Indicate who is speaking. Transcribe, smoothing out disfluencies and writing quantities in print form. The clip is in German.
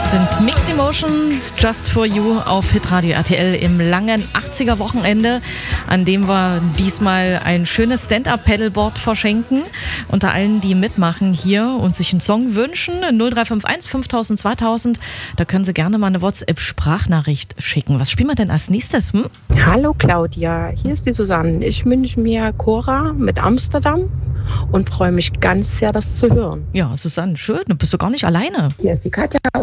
Speaker 1: sind Mixed Emotions, Just For You auf Hitradio RTL im langen 80er-Wochenende, an dem wir diesmal ein schönes Stand-Up-Paddleboard verschenken. Unter allen, die mitmachen hier und sich einen Song wünschen, 0351 5000 2000, da können Sie gerne mal eine WhatsApp-Sprachnachricht schicken. Was spielen wir denn als nächstes?
Speaker 2: Hallo Claudia, hier ist die Susanne. Ich wünsche mir Cora mit Amsterdam und freue mich ganz sehr, das zu hören.
Speaker 1: Ja, Susanne, schön, du bist doch gar nicht alleine.
Speaker 3: Hier ist die Katja